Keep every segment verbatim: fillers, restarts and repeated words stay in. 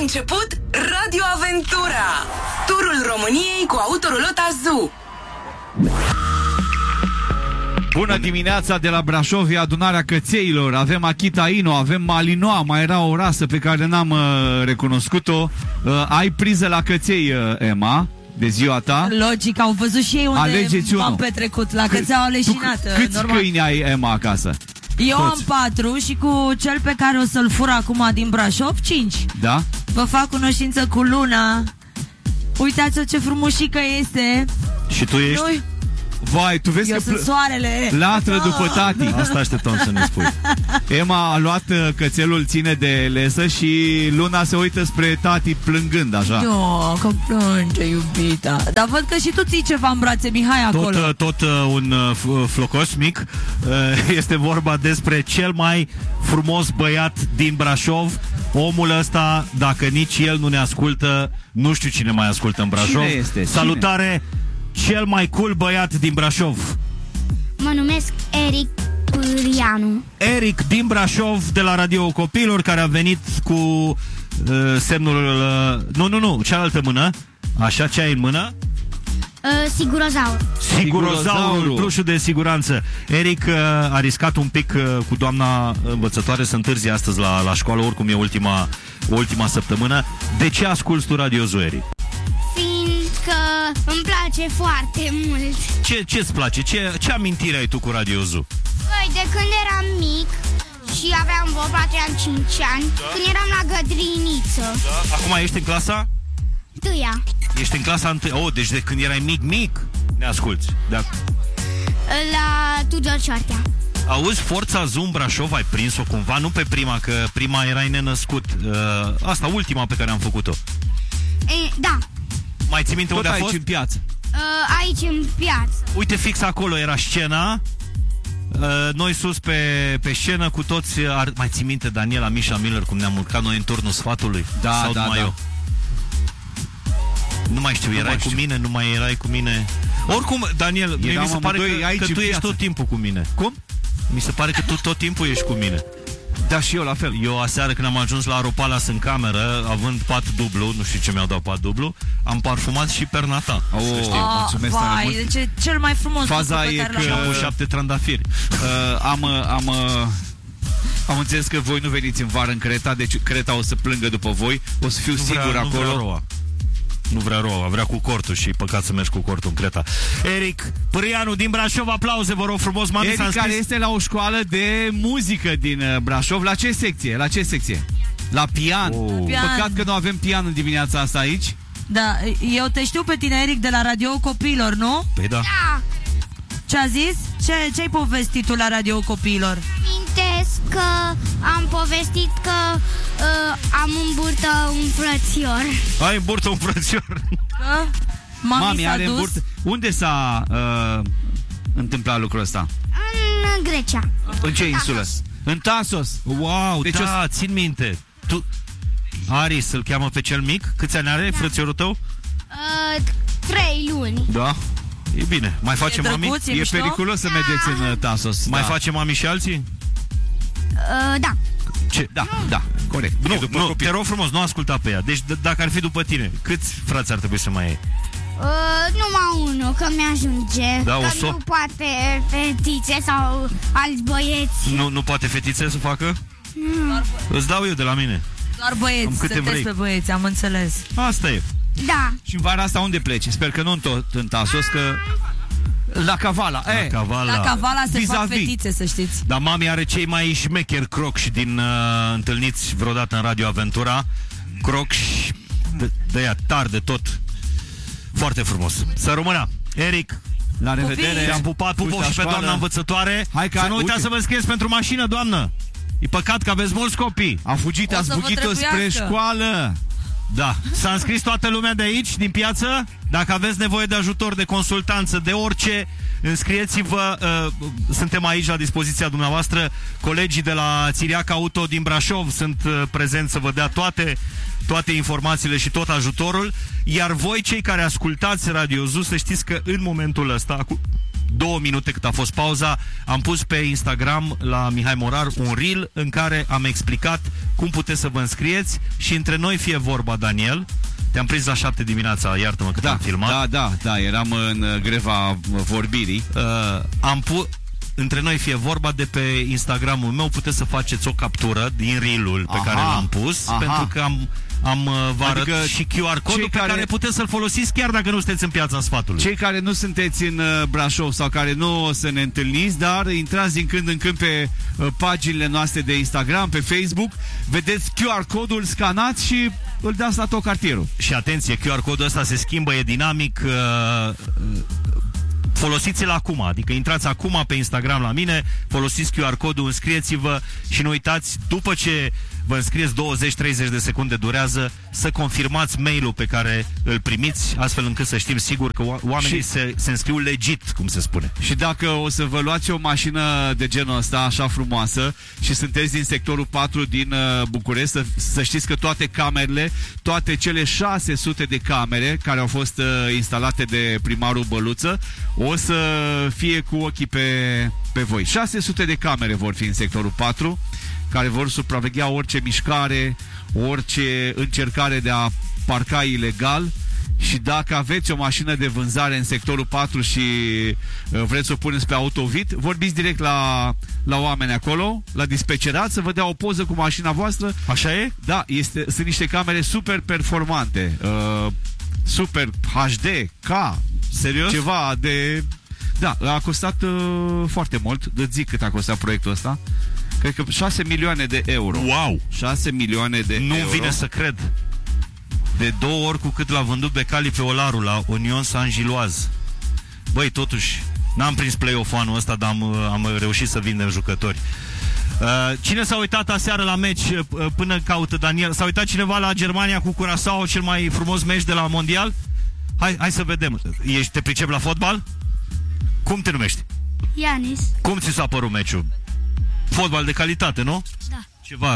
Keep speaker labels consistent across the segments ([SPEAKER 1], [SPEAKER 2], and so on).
[SPEAKER 1] început Radio Aventura, turul României cu autorulota Zoo.
[SPEAKER 2] Bună dimineața de la Brașov, e adunarea cățeilor. Avem Achita Ino, avem Malinoa, mai era o rasă pe care n-am uh, recunoscut-o. Uh, ai priză la căței, uh, Emma, de ziua ta.
[SPEAKER 3] Logic, au văzut și ei unde
[SPEAKER 2] Alegeți
[SPEAKER 3] m-am
[SPEAKER 2] unul.
[SPEAKER 3] petrecut, la cățeaua leșinată.
[SPEAKER 2] Tu, câți
[SPEAKER 3] normal.
[SPEAKER 2] câini ai, Emma, acasă?
[SPEAKER 3] Eu
[SPEAKER 2] Toți.
[SPEAKER 3] am patru și cu cel pe care o să-l fur acum din Brașov, cinci.
[SPEAKER 2] Da?
[SPEAKER 3] Vă fac cunoștință cu Luna. Uitați-o ce frumușică este.
[SPEAKER 4] Și tu ești?
[SPEAKER 3] Eu,
[SPEAKER 2] Vai, tu vezi
[SPEAKER 3] eu
[SPEAKER 2] că
[SPEAKER 3] sunt soarele.
[SPEAKER 2] latră după tati.
[SPEAKER 4] Asta așteptam să ne spui.
[SPEAKER 2] Emma a luat uh, cățelul, ține de lesă și Luna se uită spre tati plângând așa.
[SPEAKER 3] Eu, că plânge iubita. Dar văd că și tu ții ceva în brațe, Mihai,
[SPEAKER 4] Tot,
[SPEAKER 3] acolo.
[SPEAKER 4] uh, tot uh, un uh, flocos mic. uh, Este vorba despre cel mai frumos băiat din Brașov. Omul ăsta, dacă nici el nu ne ascultă, nu știu cine mai ascultă în Brașov.
[SPEAKER 2] Cine este?
[SPEAKER 4] Salutare, cel mai cool băiat din Brașov.
[SPEAKER 5] Mă numesc Eric Pârianu.
[SPEAKER 4] Eric din Brașov, de la Radio Copilor, care a venit cu uh, semnul uh, Nu, nu, nu, cealaltă mână. Așa, ce ai în mână?
[SPEAKER 5] Uh, Sigurozaur.
[SPEAKER 4] Sigurozaurul, plușul de siguranță. Eric uh, a riscat un pic uh, cu doamna învățătoare să întârzi astăzi la, la școală, oricum e ultima, ultima săptămână. De ce asculți tu Radio Zoo, Eric?
[SPEAKER 5] Fiindcă îmi place foarte mult.
[SPEAKER 4] Ce, ce-ți place? Ce, ce amintire ai tu cu Radio Zoo?
[SPEAKER 5] Păi, de când eram mic și aveam vorba, aveam cinci ani, da? Când eram la grădiniță.
[SPEAKER 4] Da? Acum ești în clasa?
[SPEAKER 5] Tâia.
[SPEAKER 4] Ești în clasa întâi. Oh, deci de când erai mic, mic ne asculți. Da.
[SPEAKER 5] La Tudor Cioartea.
[SPEAKER 4] Auzi, Forța Zoo în Brașov, ai prins-o cumva? Nu pe prima, că prima erai nenăscut. uh, Asta, ultima pe care am făcut-o.
[SPEAKER 5] E, da.
[SPEAKER 4] Mai ții minte
[SPEAKER 2] Tot
[SPEAKER 4] unde a
[SPEAKER 2] aici
[SPEAKER 4] fost?
[SPEAKER 2] în piață.
[SPEAKER 5] Uh, aici în piață.
[SPEAKER 4] Uite, fix acolo era scena. uh, Noi sus pe, pe scenă cu toți ar... Mai ții minte, Daniela, Mișa Miller, cum ne-am urcat noi în turnul sfatului?
[SPEAKER 2] Da,
[SPEAKER 4] Sau
[SPEAKER 2] da,
[SPEAKER 4] numai
[SPEAKER 2] da.
[SPEAKER 4] eu? Nu mai știu,
[SPEAKER 2] Nu
[SPEAKER 4] erai
[SPEAKER 2] mai
[SPEAKER 4] cu
[SPEAKER 2] știu.
[SPEAKER 4] mine, nu mai erai cu mine. Oricum, Daniel, mie mi se pare
[SPEAKER 2] amândoi
[SPEAKER 4] că,
[SPEAKER 2] aici
[SPEAKER 4] că
[SPEAKER 2] în
[SPEAKER 4] tu ești
[SPEAKER 2] piață.
[SPEAKER 4] tot timpul cu mine.
[SPEAKER 2] Cum?
[SPEAKER 4] Mi se pare că tu tot timpul ești cu mine.
[SPEAKER 2] Da, și eu la fel.
[SPEAKER 4] Eu aseară când am ajuns la Aropalas în cameră, având pat dublu, nu știu ce mi-au dat pat dublu, am parfumat și perna ta.
[SPEAKER 2] Oh,
[SPEAKER 4] să știi.
[SPEAKER 3] Ah,
[SPEAKER 2] mulțumesc tare
[SPEAKER 3] vai,
[SPEAKER 2] mult.
[SPEAKER 3] deci e cel mai frumos
[SPEAKER 2] Faza
[SPEAKER 3] lucru pe
[SPEAKER 2] e
[SPEAKER 3] care
[SPEAKER 2] că-
[SPEAKER 4] Și
[SPEAKER 3] l-am
[SPEAKER 4] am pus șapte trandafiri.
[SPEAKER 2] Uh, am, uh, am, uh, am înțeles că voi nu veniți în vară în Creta, deci Creta o să plângă după voi. O să fiu
[SPEAKER 4] Nu
[SPEAKER 2] sigur
[SPEAKER 4] vrea,
[SPEAKER 2] acolo.
[SPEAKER 4] Nu vrea roa. Nu vrea roa, vrea cu cortul și păcat să mergi cu cortul în Creta. Eric Pârianu din Brașov, aplauze, vă rog frumos. Mami s-a
[SPEAKER 2] Eric,
[SPEAKER 4] înscris.
[SPEAKER 2] care este la o școală de muzică din uh, Brașov. La ce secție? La ce secție? La pian.
[SPEAKER 4] Oh.
[SPEAKER 3] Pian.
[SPEAKER 2] Păcat că nu avem pian în dimineața asta aici.
[SPEAKER 3] Da, eu te știu pe tine, Eric, de la Radio Copilor, nu?
[SPEAKER 4] Păi da.
[SPEAKER 5] Da.
[SPEAKER 3] Ce a zis? Ce, ce-ai povestit tu la Radio Copiilor?
[SPEAKER 5] Amintesc că am povestit că uh, am în burtă un frățior.
[SPEAKER 4] Ai în burtă un frățior.
[SPEAKER 3] Că mami,
[SPEAKER 2] Mami
[SPEAKER 3] s-a
[SPEAKER 2] are în
[SPEAKER 3] dus.
[SPEAKER 2] burtă. Unde s-a uh, întâmplat lucrul ăsta?
[SPEAKER 5] În Grecia.
[SPEAKER 2] În ce insulă? În Tasos.
[SPEAKER 4] Wow,
[SPEAKER 2] Deci
[SPEAKER 4] deci
[SPEAKER 2] o-
[SPEAKER 4] da, țin minte. Tu... Aris îl cheamă pe cel mic? Câți ani are, da. frățiorul tău?
[SPEAKER 5] Uh, trei luni.
[SPEAKER 4] Da. E bine. Mai face
[SPEAKER 3] E
[SPEAKER 4] mami?
[SPEAKER 3] drăguț, e
[SPEAKER 2] E
[SPEAKER 3] mișto?
[SPEAKER 2] periculos să mergeți în uh, Tasos.
[SPEAKER 4] Mai
[SPEAKER 2] da.
[SPEAKER 4] face mami și alții?
[SPEAKER 5] Uh, da.
[SPEAKER 4] Ce?
[SPEAKER 2] Da, da, corect.
[SPEAKER 4] Nu,
[SPEAKER 2] E după
[SPEAKER 4] nu,
[SPEAKER 2] copil.
[SPEAKER 4] te rog frumos, nu asculta pe ea. Deci d- dacă ar fi după tine, câți frați ar trebui să mai ai?
[SPEAKER 5] Uh, numai unul, că mi-ajunge.
[SPEAKER 4] Da, o
[SPEAKER 5] Că
[SPEAKER 4] so-
[SPEAKER 5] nu poate fetițe sau alți băieți.
[SPEAKER 4] Nu, nu poate fetițe să facă?
[SPEAKER 5] Mm.
[SPEAKER 4] Îți dau eu de la mine.
[SPEAKER 3] Doar
[SPEAKER 4] Am
[SPEAKER 3] băieți,
[SPEAKER 4] câte
[SPEAKER 3] sunteți
[SPEAKER 4] vrei.
[SPEAKER 3] pe băieți, am înțeles.
[SPEAKER 4] Asta e.
[SPEAKER 5] Da.
[SPEAKER 2] Și în vara asta unde pleci? Sper că nu în tot în Tasos, că... La Cavala.
[SPEAKER 4] La
[SPEAKER 2] Eh,
[SPEAKER 4] Cavala.
[SPEAKER 3] La Cavala se fac
[SPEAKER 2] Vis-a-vis.
[SPEAKER 3] fetițe, să știți.
[SPEAKER 4] Dar mami are cei mai șmecheri crocși din uh, întâlniți vreodată în Radio Aventura. Crocși de, de ea tari de tot. Foarte frumos. Să rămână. Eric,
[SPEAKER 2] la
[SPEAKER 3] Pupii.
[SPEAKER 2] revedere.
[SPEAKER 4] te-am pupat,
[SPEAKER 2] Puși
[SPEAKER 4] pupou
[SPEAKER 2] la
[SPEAKER 4] și pe
[SPEAKER 2] școală.
[SPEAKER 4] doamna învățătoare.
[SPEAKER 2] Hai că-
[SPEAKER 4] să nu uitați
[SPEAKER 2] uite.
[SPEAKER 4] să vă scrieți pentru mașină, doamnă. E păcat că aveți mulți copii.
[SPEAKER 2] A fugit,
[SPEAKER 3] O
[SPEAKER 2] a
[SPEAKER 3] să vă
[SPEAKER 2] zbucit-o spre
[SPEAKER 3] trebuiască.
[SPEAKER 2] școală.
[SPEAKER 4] Da, s-a înscris toată lumea de aici, din piață. Dacă aveți nevoie de ajutor, de consultanță, de orice, înscrieți-vă. uh, Suntem aici la dispoziția dumneavoastră. Colegii de la Țiriac Auto din Brașov sunt uh, prezenți să vă dea toate toate informațiile și tot ajutorul. Iar voi, cei care ascultați Radio Zoo, să știți că în momentul ăsta, cu două minute cât a fost pauza, am pus pe Instagram la Mihai Morar un reel în care am explicat cum puteți să vă înscrieți și între noi fie vorba, Daniel. Te-am prins la șapte dimineața, iartă-mă că
[SPEAKER 2] da,
[SPEAKER 4] te-am filmat.
[SPEAKER 2] Da, da, da, eram în greva vorbirii.
[SPEAKER 4] Uh, am pus... Între noi fie vorba, de pe Instagramul meu puteți să faceți o captură din reel-ul pe aha, care l-am pus, aha. pentru că am, am vă arăt adică și Q R codul pe care... care puteți să-l folosiți chiar dacă nu sunteți în Piața Sfatului.
[SPEAKER 2] Cei care nu sunteți în Brașov sau care nu o să ne întâlniți, dar intrați din când în când pe paginile noastre de Instagram, pe Facebook, vedeți Q R codul, scanați și îl dați la tot cartierul.
[SPEAKER 4] Și atenție, Q R codul ăsta se schimbă, e dinamic. uh, Folosiți-l acum, adică intrați acum pe Instagram la mine, folosiți Q R codul, înscrieți-vă și nu uitați, după ce vă înscrieți, douăzeci treizeci de secunde durează, să confirmați mail-ul pe care îl primiți, astfel încât să știm sigur că oamenii și... se, se înscriu legit, cum se spune.
[SPEAKER 2] Și dacă o să vă luați o mașină de genul ăsta, așa frumoasă, și sunteți din sectorul patru din uh, București, să, să știți că toate camerele, toate cele șase sute de camere care au fost uh, instalate de primarul Băluță, o să fie cu ochii pe, pe voi. șase sute de camere vor fi în sectorul patru, care vor supraveghea orice mișcare, orice încercare de a parca ilegal. Și dacă aveți o mașină de vânzare în sectorul patru și vreți să o puneți pe Autovid, vorbiți direct la, la oameni acolo, la dispecerat, să vă dea o poză cu mașina voastră.
[SPEAKER 4] Așa e?
[SPEAKER 2] Da, este, sunt niște camere super performante, uh, super H D, K,
[SPEAKER 4] serios?
[SPEAKER 2] Ceva de... Da, a costat uh, foarte mult. Îți zic cât a costat proiectul ăsta. Cred că șase milioane de euro.
[SPEAKER 4] Wow!
[SPEAKER 2] șase milioane de
[SPEAKER 4] nu
[SPEAKER 2] euro.
[SPEAKER 4] Nu vine să cred. De două ori cu cât l-a vândut Becali pe Olarul la Union Saint-Gilloise. Băi, totuși, n-am prins play-off-ul anul ăsta, dar am, am reușit să vindem jucători. Uh, cine s-a uitat aseară la meci uh, până caută Daniel? S-a uitat cineva la Germania cu Curaçao, cel mai frumos meci de la Mondial? Hai, hai să vedem. Ești, te pricep la fotbal? Cum te numești?
[SPEAKER 5] Ianis.
[SPEAKER 4] Cum ți s-a părut meciul? Fotbal de calitate, nu?
[SPEAKER 5] Da.
[SPEAKER 4] Ceva...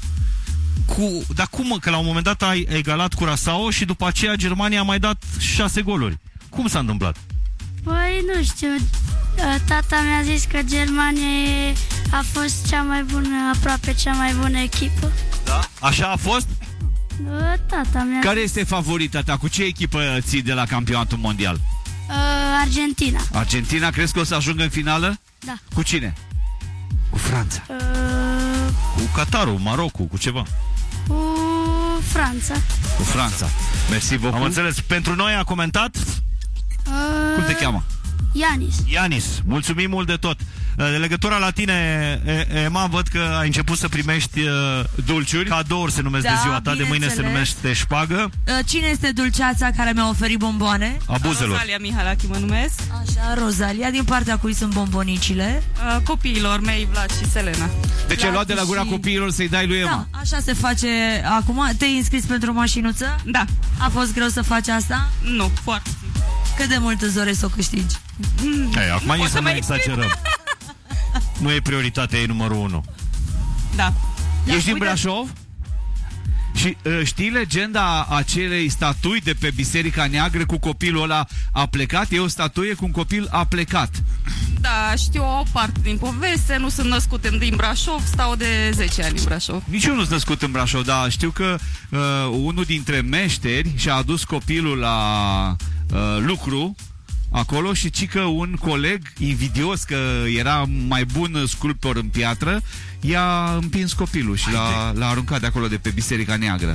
[SPEAKER 4] Cu, dar cum, că la un moment dat ai egalat Curaçao și după aceea Germania a mai dat șase goluri. Cum s-a întâmplat?
[SPEAKER 5] Păi nu știu, tata mi-a zis că Germania a fost cea mai bună, aproape cea mai bună echipă.
[SPEAKER 4] Da? Așa a fost?
[SPEAKER 5] Tata mi-a
[SPEAKER 2] Care
[SPEAKER 5] zis.
[SPEAKER 2] este favorita ta? Cu ce echipă ții de la campionatul mondial?
[SPEAKER 5] Uh, Argentina.
[SPEAKER 2] Argentina, crezi că o să ajungă în finală?
[SPEAKER 5] Da.
[SPEAKER 2] Cu cine? Cu Franța.
[SPEAKER 5] Uh,
[SPEAKER 4] Cu Qatarul, Marocul, cu ceva.
[SPEAKER 5] cu Franța.
[SPEAKER 2] Cu Franța. Merci beaucoup.
[SPEAKER 4] Am înțeles. Pentru noi a comentat?
[SPEAKER 5] Uh,
[SPEAKER 2] Cum te cheamă?
[SPEAKER 5] Ianis.
[SPEAKER 4] Ianis. Mulțumim mult de tot. De legătura la tine, Ema, văd că ai început să primești dulciuri. Cadouri se numesc
[SPEAKER 3] Da,
[SPEAKER 4] de ziua ta, de mâine se numește șpagă.
[SPEAKER 3] Cine este dulceața care mi-a oferit bomboane?
[SPEAKER 4] Abuzelor.
[SPEAKER 6] Rosalia Mihalachi mă numesc.
[SPEAKER 3] Așa, Rosalia, din partea cui sunt bombonicile?
[SPEAKER 6] Uh, copiilor mei, Vlad și Selena.
[SPEAKER 2] Deci ai luat de la gura
[SPEAKER 3] și...
[SPEAKER 2] copiilor să-i dai lui Ema.
[SPEAKER 3] Da, așa se face acum. Te-ai înscris pentru o mașinuță?
[SPEAKER 6] Da.
[SPEAKER 3] A fost greu să faci asta?
[SPEAKER 6] Nu, foarte.
[SPEAKER 3] Cât de mult îți dorești să o câștigi?
[SPEAKER 4] Ei, acum nici să nu
[SPEAKER 6] mai
[SPEAKER 4] exagerăm. Nu e prioritatea, e numărul unu.
[SPEAKER 6] Da.
[SPEAKER 2] Ești din
[SPEAKER 6] uite-
[SPEAKER 2] Brașov? Și uh, știi legenda acelei statui de pe Biserica Neagră cu copilul ăla a plecat? E o statuie cu un copil a plecat.
[SPEAKER 6] Da, știu o parte din poveste, nu sunt născut în- din Brașov, stau de zece ani în Brașov.
[SPEAKER 2] Nici eu nu sunt născut în Brașov, dar știu că uh, unul dintre meșteri și-a adus copilul la uh, lucru acolo și ci că un coleg invidios că era mai bun sculptor în piatră, i-a împins copilul și l-a, l-a aruncat de acolo de pe Biserica Neagră.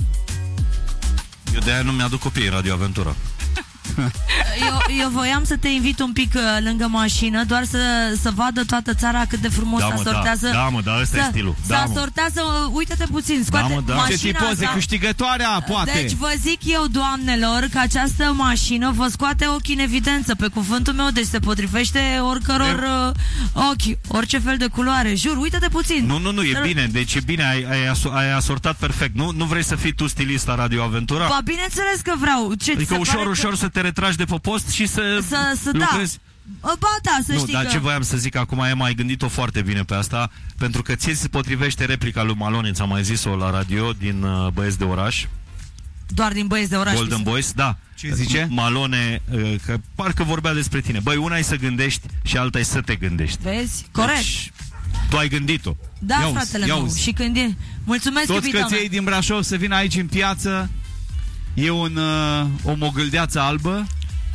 [SPEAKER 4] Eu de-aia nu mi-aduc copiii în Radio Aventura.
[SPEAKER 3] Eu, eu voiam să te invit un pic uh, lângă mașină, doar să, să vadă toată țara cât de frumos
[SPEAKER 4] Da,
[SPEAKER 3] se
[SPEAKER 4] mă, da.
[SPEAKER 3] asortează.
[SPEAKER 4] Da, mă, da, ăsta e
[SPEAKER 3] să-
[SPEAKER 4] stilul.
[SPEAKER 3] Se
[SPEAKER 4] Da, mă.
[SPEAKER 3] asortează, uh, uite-te puțin, scoate
[SPEAKER 4] Da, mă, da.
[SPEAKER 2] Ce
[SPEAKER 3] mașina
[SPEAKER 2] tipoze,
[SPEAKER 3] asta.
[SPEAKER 2] câștigătoarea, poate.
[SPEAKER 3] Deci vă zic eu, doamnelor, că această mașină vă scoate ochii în evidență, pe cuvântul meu, deci se potrivește oricăror uh, ochi, orice fel de culoare, jur, uite-te puțin.
[SPEAKER 4] Nu, nu, nu, e
[SPEAKER 3] Dar-
[SPEAKER 4] bine, deci e bine, ai, ai, aso- ai asortat perfect. Nu, nu vrei să fii tu stilist la Radio Aventura?
[SPEAKER 3] Ba, bineînțeles că vreau. Ce, ți
[SPEAKER 4] Adică
[SPEAKER 3] se
[SPEAKER 4] ușor,
[SPEAKER 3] pare
[SPEAKER 4] ușor
[SPEAKER 3] că...
[SPEAKER 4] să te retragi de pe post și să,
[SPEAKER 3] Să, să da.
[SPEAKER 4] lucrezi.
[SPEAKER 3] Ba da, să
[SPEAKER 4] Nu,
[SPEAKER 3] știi
[SPEAKER 4] dar
[SPEAKER 3] că...
[SPEAKER 4] ce voiam să zic acum, Emma, ai gândit-o foarte bine pe asta, pentru că ție se potrivește replica lui Malone, ți-am mai zis-o la radio, din uh, Băieți de Oraș.
[SPEAKER 3] Doar din băieți de oraș.
[SPEAKER 4] Golden Boys, da.
[SPEAKER 2] Ce zice?
[SPEAKER 4] Malone, uh, că parcă vorbea despre tine. Băi, una e să gândești și alta e să te gândești.
[SPEAKER 3] Vezi? Corect.
[SPEAKER 4] Deci, tu ai gândit-o.
[SPEAKER 3] Da,
[SPEAKER 2] Iauzi,
[SPEAKER 3] fratele meu.
[SPEAKER 2] iauzi.
[SPEAKER 3] Și când e... Mulțumesc,
[SPEAKER 2] Toți
[SPEAKER 3] iubita mea.
[SPEAKER 2] căței din Brașov să vină aici în piață. E un, uh, o mogâldeață albă.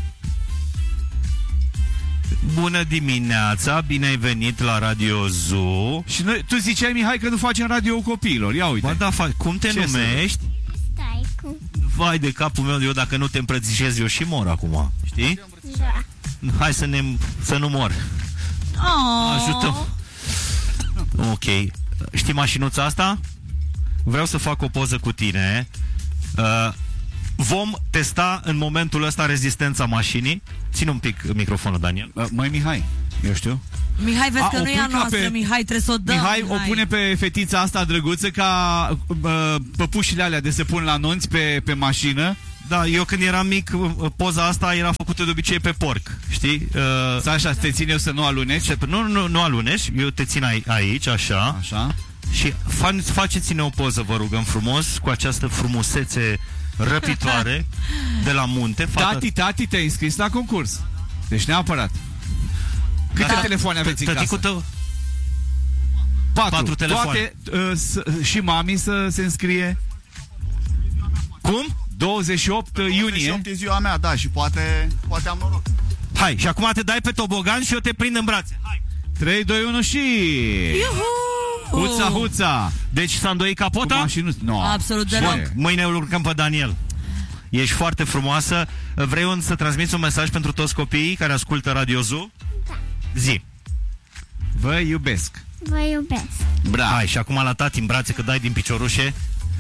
[SPEAKER 4] Bună dimineața, bine ai venit la Radio Zoo.
[SPEAKER 2] Și noi, tu ziceai, Mihai, că nu facem radio copiilor. Ia uite.
[SPEAKER 4] Ba da, fa- cum te
[SPEAKER 2] Ce
[SPEAKER 4] numești?
[SPEAKER 5] Stai cu...
[SPEAKER 4] Vai de capul meu, eu dacă nu te îmbrățișez, eu și mor acum. Știi?
[SPEAKER 5] Da.
[SPEAKER 4] Hai să, ne, să nu mor.
[SPEAKER 3] Oh.
[SPEAKER 4] Ajută. Ok. Știi mașinuța asta? Vreau să fac o poză cu tine. Uh, vom testa în momentul ăsta rezistența mașinii. Ține un pic microfonul, Daniel.
[SPEAKER 2] Uh, Măi, Mihai, eu știu.
[SPEAKER 3] Mihai, vezi
[SPEAKER 2] A,
[SPEAKER 3] că
[SPEAKER 2] o
[SPEAKER 3] nu e a
[SPEAKER 2] pun ca
[SPEAKER 3] noastră,
[SPEAKER 2] pe-
[SPEAKER 3] Mihai, trebuie să o dăm.
[SPEAKER 2] Mihai o pune pe fetița asta drăguță ca uh, păpușile alea de se pun la nunți pe, pe mașină.
[SPEAKER 4] Da, eu când eram mic, poza asta era făcută de obicei pe porc, știi? Uh,
[SPEAKER 2] Să așa, să te țin eu să nu aluneci.
[SPEAKER 4] nu, nu, nu aluneci, eu te țin ai- aici, așa.
[SPEAKER 2] Așa.
[SPEAKER 4] Și fa- faceți-ne o poză, vă rugăm frumos, cu această frumusețe răpitoare de la munte. Fata...
[SPEAKER 2] Tati, tati, te-ai înscris la concurs. Deci neapărat. Câte
[SPEAKER 4] Da.
[SPEAKER 2] telefoane aveți în
[SPEAKER 4] Tăticul
[SPEAKER 2] casă?
[SPEAKER 4] tău,
[SPEAKER 2] Patru.
[SPEAKER 4] patru telefoane.
[SPEAKER 2] Toate, uh, s- și mami să se înscrie.
[SPEAKER 4] cum?
[SPEAKER 2] douăzeci și opt iunie.
[SPEAKER 7] douăzeci și opt e ziua mea, da, și poate, poate am noroc.
[SPEAKER 4] Hai, și acum te dai pe tobogan și eu te prind în brațe. Hai.
[SPEAKER 2] trei, doi, unu și... Huța, huța.
[SPEAKER 4] Deci s-a îndoit
[SPEAKER 2] Cu
[SPEAKER 4] capota?
[SPEAKER 2] mașini, no.
[SPEAKER 3] Absolut deloc.
[SPEAKER 2] Ce?
[SPEAKER 4] Mâine îl urcăm pe Daniel. Ești foarte frumoasă. Vrei un, să transmiți un mesaj pentru toți copiii care ascultă Radio Zoo?
[SPEAKER 5] Da.
[SPEAKER 4] Zi.
[SPEAKER 2] Vă iubesc.
[SPEAKER 5] Vă iubesc.
[SPEAKER 2] Bra.
[SPEAKER 4] Hai, și acum la tati în brațe că dai din piciorușe.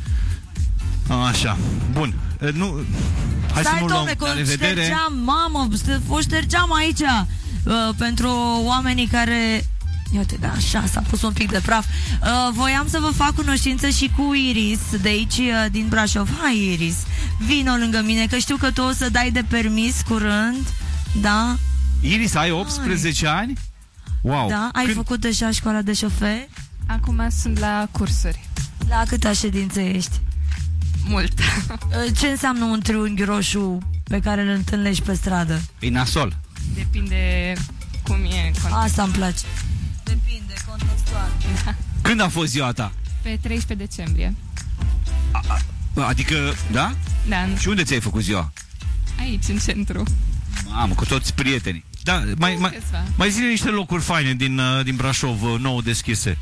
[SPEAKER 4] Așa. Bun. E, Nu... Hai
[SPEAKER 3] Stai,
[SPEAKER 4] să nu
[SPEAKER 3] domne,
[SPEAKER 4] luăm...
[SPEAKER 3] că
[SPEAKER 2] La revedere.
[SPEAKER 3] ștergeam, mamă, ste- o ștergeam aici uh, pentru oamenii care... Iată, da, așa, s-a pus un pic de praf. Uh, voiam să vă fac cunoștință și cu Iris, de aici, uh, din Brașov. Hai, Iris, vino lângă mine, că știu că tu o să dai de permis curând, da?
[SPEAKER 2] Iris, ai optsprezece ani? Wow.
[SPEAKER 3] Da? Ai
[SPEAKER 2] Când...
[SPEAKER 3] făcut deja școala de șofer?
[SPEAKER 6] Acum sunt la cursuri.
[SPEAKER 3] La câta ședință ești?
[SPEAKER 6] Mult.
[SPEAKER 3] Uh, ce înseamnă un triunghi roșu pe care îl întâlnești pe stradă?
[SPEAKER 2] E nasol.
[SPEAKER 6] Depinde cum e contextul.
[SPEAKER 3] Asta îmi place. Depinde, contextual.
[SPEAKER 2] Când a fost ziua ta?
[SPEAKER 6] Pe treisprezece decembrie.
[SPEAKER 2] Adică, da?
[SPEAKER 6] Da, în-
[SPEAKER 2] Și unde ți-ai făcut ziua?
[SPEAKER 6] aici, în centru.
[SPEAKER 2] Mamă, cu toți prietenii.
[SPEAKER 4] Da, mai, mai,
[SPEAKER 6] Câțiva.
[SPEAKER 4] mai zine niște locuri faine din, uh, din Brașov, uh, nou deschise.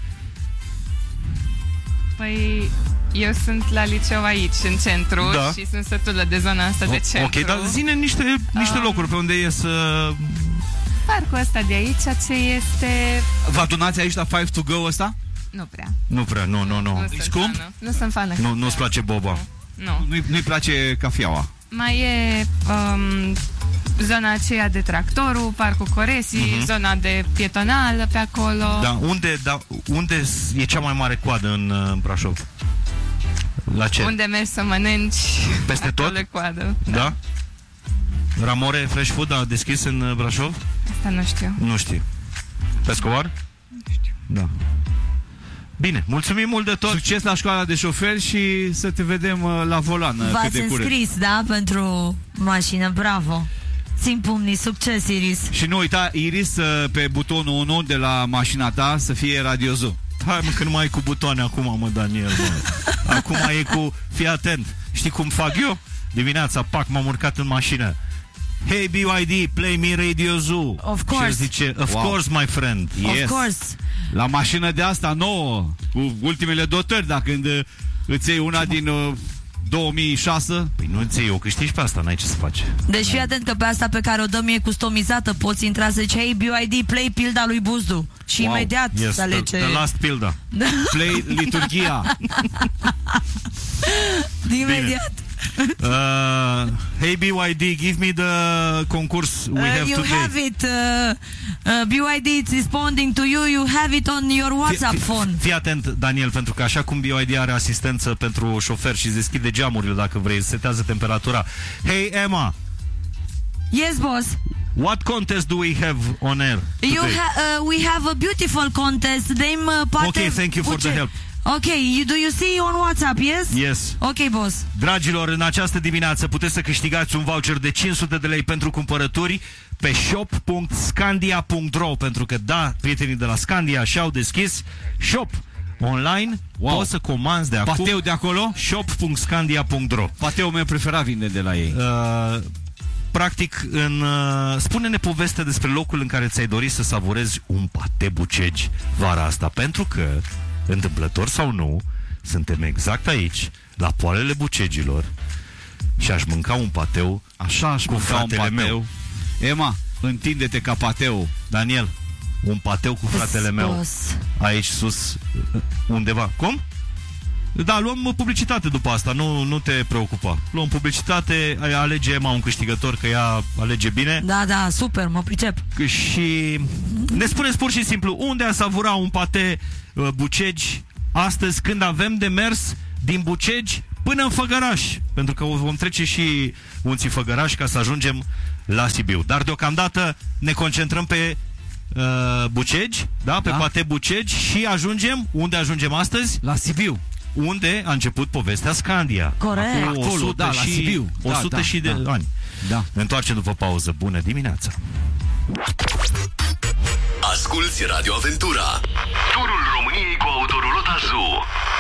[SPEAKER 6] Păi, eu sunt la liceu aici, în centru,
[SPEAKER 4] Da.
[SPEAKER 6] și sunt sătulă de zona asta de centru.
[SPEAKER 4] Ok, dar zine niște, niște
[SPEAKER 6] Um,
[SPEAKER 4] locuri pe unde e să...
[SPEAKER 6] Parcul ăsta de aici, ce este...
[SPEAKER 2] Vă adunați aici la five to go ăsta?
[SPEAKER 6] Nu prea.
[SPEAKER 4] Nu prea, nu, nu, nu.
[SPEAKER 6] Nu
[SPEAKER 4] E
[SPEAKER 6] sunt
[SPEAKER 4] scump?
[SPEAKER 6] fană. Nu sunt fană.
[SPEAKER 4] Nu, nu-ți place boba.
[SPEAKER 6] Nu.
[SPEAKER 2] Nu-i, nu-i place cafeaua.
[SPEAKER 6] Mai e um, zona aceea de tractorul, Parcul Coresii,
[SPEAKER 4] Mhm.
[SPEAKER 6] zona de pietonală pe acolo.
[SPEAKER 4] Da, unde, da, unde e cea mai mare coadă în, uh, în Brașov? La ce?
[SPEAKER 6] Unde mergi să mănânci?
[SPEAKER 4] Peste
[SPEAKER 6] acolo
[SPEAKER 4] tot?
[SPEAKER 6] e coadă.
[SPEAKER 4] Da? Ramore Fresh Food a deschis în uh, Brașov?
[SPEAKER 6] Asta nu știu.
[SPEAKER 4] Nu știu. Pescovar?
[SPEAKER 6] Nu știu.
[SPEAKER 4] Da. Bine, mulțumim mult de tot.
[SPEAKER 2] Succes la școala de șofer și să te vedem uh, la volan uh, cât
[SPEAKER 3] V-ați
[SPEAKER 2] de curând.
[SPEAKER 3] înscris, da, pentru mașină, bravo. Țin pumnii, succes, Iris.
[SPEAKER 2] Și nu uita, Iris, uh, pe butonul unu de la mașina ta să fie Radio Zoo.
[SPEAKER 4] Hai mă, că nu mai e cu butoane acum, mă, Daniel, mă. Acum e cu... Fii atent. Știi cum fac eu? Dimineața, pac, m-am urcat în mașină. Hey, B Y D, play me Radio Zoo.
[SPEAKER 3] Of
[SPEAKER 4] Și
[SPEAKER 3] course.
[SPEAKER 4] el zice, of
[SPEAKER 2] Wow.
[SPEAKER 4] course, my friend.
[SPEAKER 3] Of
[SPEAKER 2] Yes.
[SPEAKER 3] course.
[SPEAKER 2] La mașină de asta nouă, cu ultimele dotări, dacă când uh, îți iei una din uh, două mii șase.
[SPEAKER 4] Păi nu ți eu câștigi pe asta, n-ai ce să faci.
[SPEAKER 3] Deci fii atent că pe asta pe care o dăm e customizată. Poți intra să zici, hey, B Y D, play pilda lui Buzdu. Și
[SPEAKER 2] Wow.
[SPEAKER 3] imediat
[SPEAKER 4] Yes,
[SPEAKER 3] să
[SPEAKER 4] the,
[SPEAKER 3] alege...
[SPEAKER 4] the last pilda.
[SPEAKER 2] Play liturgia.
[SPEAKER 3] Imediat.
[SPEAKER 4] Uh, hey, B Y D, give me the concurs we
[SPEAKER 3] Uh,
[SPEAKER 4] have
[SPEAKER 3] you
[SPEAKER 4] today.
[SPEAKER 3] have it. Uh, uh, B Y D is responding to you. You have it on your WhatsApp
[SPEAKER 4] Fii-
[SPEAKER 3] phone.
[SPEAKER 4] Fii atent, Daniel, pentru că așa cum B Y D are asistență pentru șofer și îți deschide geamurile dacă vrei, setează temperatura. Hey, Emma,
[SPEAKER 3] Yes, boss.
[SPEAKER 4] what contest do we have on air
[SPEAKER 3] You
[SPEAKER 4] today?
[SPEAKER 3] ha- uh, we have a beautiful contest. Name uh, poate
[SPEAKER 4] Okay, thank you for the
[SPEAKER 3] Buce.
[SPEAKER 4] help.
[SPEAKER 3] Ok, you, do you see on WhatsApp, yes?
[SPEAKER 4] Yes.
[SPEAKER 3] Ok, boss.
[SPEAKER 4] Dragilor, în această dimineață puteți să câștigați un voucher de cinci sute de lei pentru cumpărături pe shop punct scandia punct ro, pentru că, da, prietenii de la Scandia și-au deschis shop online.
[SPEAKER 2] Wow.
[SPEAKER 4] Poți să comanzi de acum.
[SPEAKER 2] Pateu de acolo?
[SPEAKER 4] shop punct scandia punct ro.
[SPEAKER 2] Pateul meu preferat vinde de la ei.
[SPEAKER 4] Uh, practic, în, uh, spune-ne poveste despre locul în care ți-ai dorit să savurezi un pate bucegi vara asta, pentru că, întâmplător sau nu, suntem exact aici, la poalele Bucegilor, și aș mânca un pateu
[SPEAKER 2] Așa aș
[SPEAKER 4] cu
[SPEAKER 2] mânca un
[SPEAKER 4] fratele
[SPEAKER 2] pateu.
[SPEAKER 4] meu.
[SPEAKER 2] Emma, întinde-te ca pateu.
[SPEAKER 4] Daniel, un pateu cu fratele meu
[SPEAKER 3] Boss.
[SPEAKER 4] aici sus, undeva. Cum? Da, luăm publicitate după asta, nu, nu te preocupa. Luăm publicitate, alege Emma un câștigător, că ea alege bine.
[SPEAKER 3] Da, da, super, mă pricep.
[SPEAKER 4] Și ne spuneți pur și simplu unde a savura un pate uh, Bucegi astăzi, când avem de mers din Bucegi până în Făgăraș, pentru că vom trece și Munții Făgăraș ca să ajungem la Sibiu. Dar deocamdată ne concentrăm pe uh, Bucegi, da? Pe
[SPEAKER 2] Da.
[SPEAKER 4] pate Bucegi, și ajungem, unde ajungem astăzi?
[SPEAKER 2] La Sibiu.
[SPEAKER 4] Unde a început povestea Scandia.
[SPEAKER 3] Corect.
[SPEAKER 4] Acum
[SPEAKER 2] Acolo,
[SPEAKER 4] o sută
[SPEAKER 2] da, la
[SPEAKER 4] și,
[SPEAKER 2] Sibiu.
[SPEAKER 4] o sută
[SPEAKER 2] Da, da,
[SPEAKER 4] și de
[SPEAKER 2] da.
[SPEAKER 4] ani.
[SPEAKER 2] Da.
[SPEAKER 4] Ne întoarcem după pauză. Bună dimineața!
[SPEAKER 8] Asculți Radio Aventura, turul României cu autoroulot Azu.